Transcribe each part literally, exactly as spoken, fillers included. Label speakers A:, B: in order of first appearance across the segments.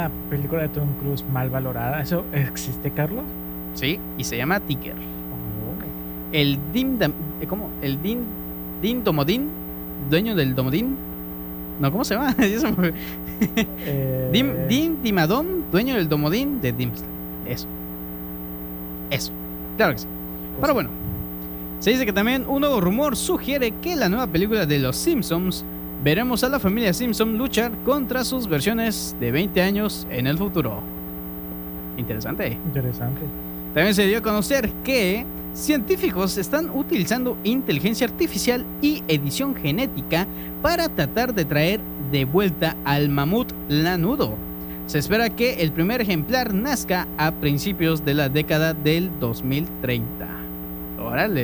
A: película de Tom Cruise mal valorada. ¿Eso existe, Carlos?
B: Sí, y se llama Ticker.
A: Oh.
B: El Dim Dam- eh, ¿Cómo? El Din Din Domodin, dueño del Domodin. No, ¿cómo se llama? Ya se me fue.
A: Eh,
B: Dim, Dim Dimadon, dueño del Domodin de Dimslet. Eso. Eso. Claro que sí. Pero bueno, se dice que también un nuevo rumor sugiere que la nueva película de Los Simpsons veremos a la familia Simpson luchar contra sus versiones de veinte años en el futuro. Interesante.
A: Interesante.
B: También se dio a conocer que científicos están utilizando inteligencia artificial y edición genética para tratar de traer de vuelta al mamut lanudo. Se espera que el primer ejemplar nazca a principios de la década del dos mil treinta. Órale.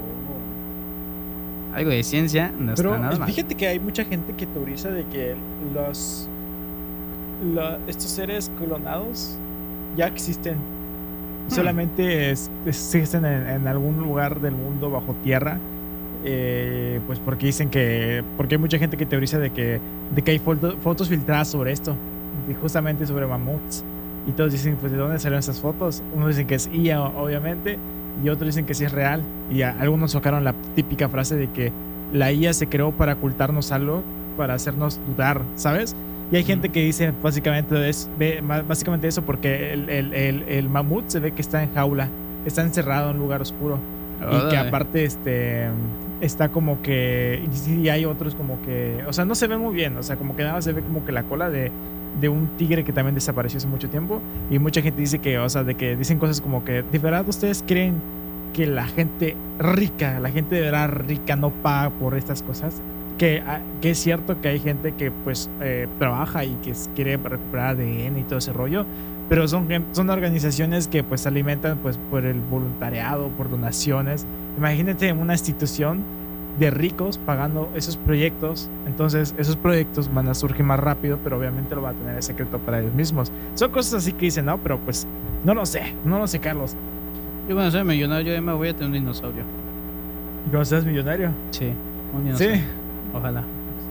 B: Algo de ciencia no está
A: Pero
B: nada mal.
A: fíjate que hay mucha gente que teoriza de que los, lo- estos seres clonados ya existen.
B: Hmm.
A: Solamente es- existen en, en algún lugar del mundo bajo tierra. Eh, pues porque dicen que. Porque hay mucha gente que teoriza de que, de que hay foto- fotos filtradas sobre esto. Y justamente sobre mamuts. Y todos dicen, pues, ¿de dónde salieron esas fotos? Unos dicen que es I A, obviamente. Y otros dicen que sí es real. Y a- algunos sacaron la típica frase de que la I A se creó para ocultarnos algo, para hacernos dudar, ¿sabes? Y hay gente que dice básicamente, es, ve- ma- básicamente eso porque el, el, el, el mamut se ve que está en jaula, está encerrado en un lugar oscuro. Y que
B: Órale.
A: aparte este está como que... Y sí hay otros como que... O sea, no se ve muy bien. O sea, como que nada más se ve como que la cola de, de un tigre que también desapareció hace mucho tiempo. Y mucha gente dice que, o sea, de que dicen cosas como que, ¿de verdad ustedes creen que la gente rica, la gente de verdad rica no paga por estas cosas? Que, ah, que es cierto que hay gente que pues eh, trabaja y que s- quiere recuperar A D N y todo ese rollo, pero son, gen- son organizaciones que pues se alimentan pues por el voluntariado, por donaciones. Imagínate una institución de ricos pagando esos proyectos, entonces esos proyectos van a surgir más rápido, pero obviamente lo va a tener en secreto para ellos mismos. Son cosas así que dicen, no, pero pues no lo sé, no lo sé, Carlos.
B: Yo cuando soy millonario ya me voy a tener un dinosaurio.
A: ¿Y cuando seas millonario?
B: Sí, un dinosaurio.
A: Sí.
B: Ojalá.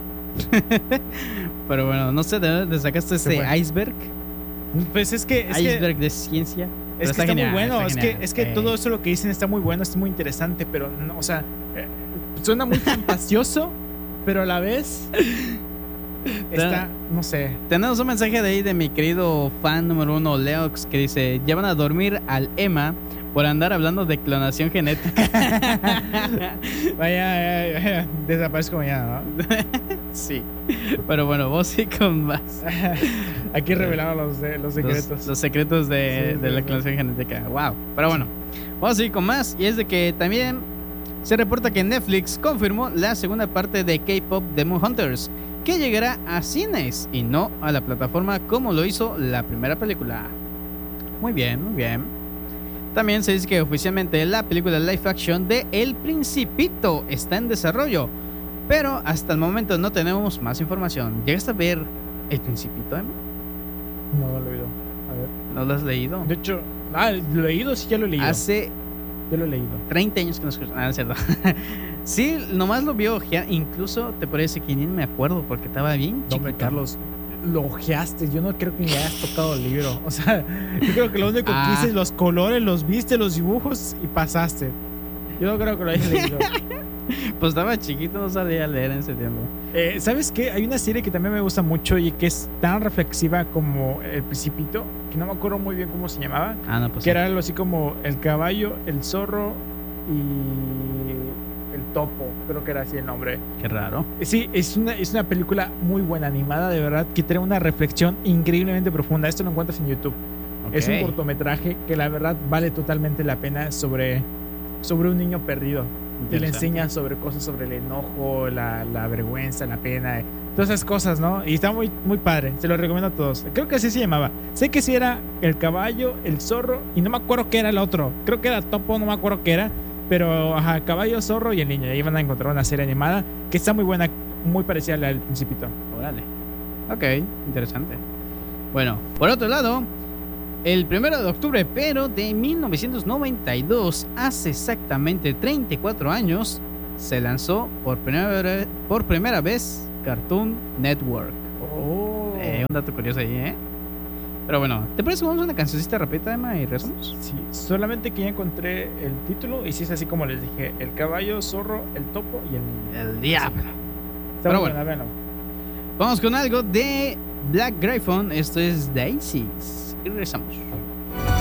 B: Pero bueno, no sé de dónde sacaste ese
A: fue?
B: iceberg.
A: Pues es que... Es que
B: iceberg de ciencia. Pero
A: Es que está,
B: genial,
A: muy bueno,
B: está
A: es
B: genial.
A: que, es que
B: Sí.
A: todo eso lo que dicen está muy bueno, está muy interesante, pero no, o sea, eh, suena muy fantasioso, pero a la vez está, no sé.
B: Tenemos un mensaje de ahí de mi querido fan número uno, Leox, que dice: ya van a dormir al Emma por andar hablando de clonación genética.
A: Vaya, vaya, vaya, desaparezco mañana, ¿no?
B: Sí. Pero bueno, vos sí con más.
A: Aquí revelaron los, de- los secretos.
B: Los, los secretos de,
A: Sí,
B: de
A: sí,
B: la
A: sí.
B: clonación genética. Wow. Pero bueno, vamos a seguir con más. Y es de que también se reporta que Netflix confirmó la segunda parte de K-Pop Demon Hunters, que llegará a cines y no a la plataforma como lo hizo la primera película. Muy bien, muy bien. También se dice que oficialmente la película live action de El Principito está en desarrollo, pero hasta el momento no tenemos más información. ¿Llegaste a ver El Principito, Emma?
A: No, no lo he oído. A ver.
B: ¿No lo has leído?
A: De hecho, ah, lo he leído, sí, ya lo he leído.
B: Hace
A: Ya lo he leído.
B: treinta años que no escucho. Ah, no es cierto. Sí, nomás lo vio ojear. Incluso te parece que ni me acuerdo porque estaba bien
A: No,
B: chiquito.
A: hombre, Carlos, lo ojeaste. Yo no creo que ni hayas tocado el libro. O sea, yo creo que lo único
B: Ah.
A: que hice es los colores, los viste, los dibujos y pasaste. Yo no creo que lo hayas leído.
B: Pues estaba chiquito, no sabía leer en ese tiempo.
A: Eh, ¿Sabes qué? Hay una serie que también me gusta mucho y que es tan reflexiva como El Principito, que no me acuerdo muy bien cómo se llamaba.
B: Ah, no, pues.
A: Que era algo así como el caballo, el zorro y el topo. Creo que era así el nombre.
B: Qué raro.
A: Sí, es una, es una película muy buena, animada, de verdad, que trae una reflexión increíblemente profunda. Esto lo encuentras en YouTube. Es un
B: Ok.
A: cortometraje que la verdad vale totalmente la pena sobre, sobre un niño perdido. Que le
B: Interesante.
A: enseña sobre cosas sobre el enojo, la, la vergüenza, la pena, todas esas cosas, ¿no? Y está muy, muy padre, se lo recomiendo a todos. Creo que así se llamaba. Sé que sí era el caballo, el zorro, y no me acuerdo qué era el otro. Creo que era topo, no me acuerdo qué era. Pero, ajá, caballo, zorro y el niño. Y ahí van a encontrar una serie animada que está muy buena, muy parecida a la del Principito.
B: Órale. Ok, interesante. Bueno, por otro lado, el primero de octubre, pero de mil novecientos noventa y dos, hace exactamente treinta y cuatro años, se lanzó por primera, por primera vez Cartoon Network.
A: Oh.
B: Eh, un dato curioso ahí, ¿eh? Pero bueno, ¿te parece que vamos a una cancioncita rapidita, Emma, y regresamos?
A: Sí, solamente que ya encontré el título y si es así como les dije, el caballo, zorro, el topo y el niño.
B: El diablo.
A: Está
B: Pero
A: muy
B: bueno.
A: buena, véanlo.
B: Vamos con algo de Black Gryphon. Esto es Daisies. Y regresamos.